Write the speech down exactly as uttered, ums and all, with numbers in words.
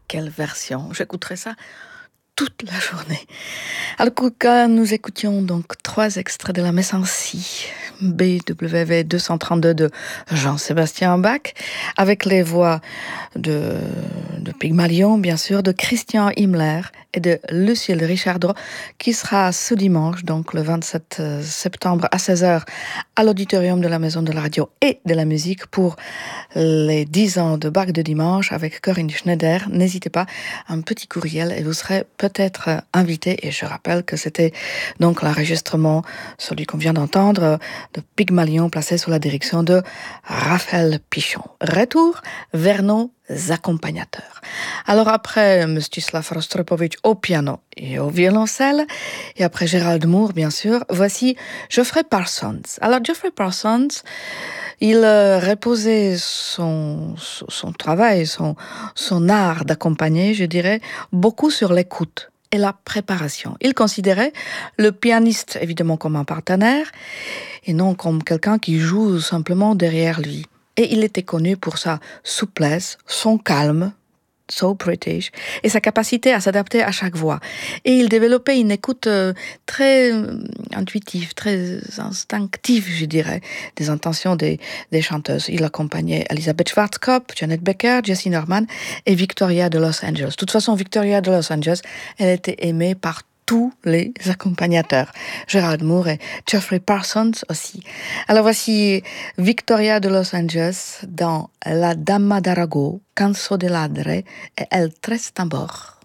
quelle version! J'écouterai ça toute la journée. Alors que nous écoutions donc trois extraits de la messe en si, B W V deux cent trente-deux de Jean-Sébastien Bach, avec les voix de, de Pygmalion, bien sûr, de Christian Himmler et de Lucille Richardot, qui sera ce dimanche, donc le vingt-sept septembre à seize heures, à l'auditorium de la Maison de la Radio et de la Musique pour les dix ans de Bach de dimanche avec Corinne Schneider. N'hésitez pas, un petit courriel et vous serez peut-être invité. Et je rappelle que c'était donc l'enregistrement, celui qu'on vient d'entendre, de Pygmalion placé sous la direction de Raphaël Pichon. Retour vers nos accompagnateurs. Alors après Mstislav Rostropovitch au piano et au violoncelle, et après Gérald Moore, bien sûr, voici Geoffrey Parsons. Alors Geoffrey Parsons, il euh, reposait son, son travail, son, son art d'accompagner, je dirais, beaucoup sur l'écoute et la préparation. Il considérait le pianiste évidemment comme un partenaire et non comme quelqu'un qui joue simplement derrière lui. Et il était connu pour sa souplesse, son calme, so British, et sa capacité à s'adapter à chaque voix. Et il développait une écoute euh, très euh, intuitive, très instinctive, je dirais, des intentions des, des chanteuses. Il accompagnait Elisabeth Schwarzkopf, Janet Becker, Jessie Norman et Victoria de Los Angeles. De toute façon, Victoria de Los Angeles, elle était aimée par tous les accompagnateurs, Gerald Moore et Geoffrey Parsons aussi. Alors voici Victoria de Los Angeles dans La Dama d'Arago, Canso de Ladre et El Tres Tambor.